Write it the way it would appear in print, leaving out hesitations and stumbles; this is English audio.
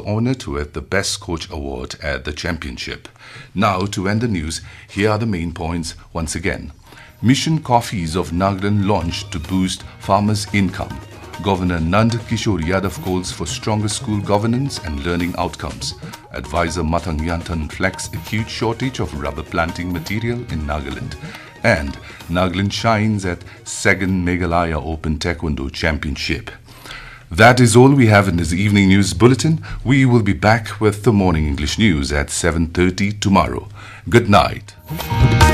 honoured with the Best Coach Award at the championship. Now, to end the news, here are the main points once again. Mission Coffees of Nagaland launched to boost farmers' income. Governor Nand Kishore Yadav calls for stronger school governance and learning outcomes. Advisor Mathang Yantan flags acute shortage of rubber planting material in Nagaland. And Nagaland shines at second Meghalaya Open Taekwondo Championship. That is all we have in this evening news bulletin. We will be back with the morning English news at 7:30 tomorrow. Good night.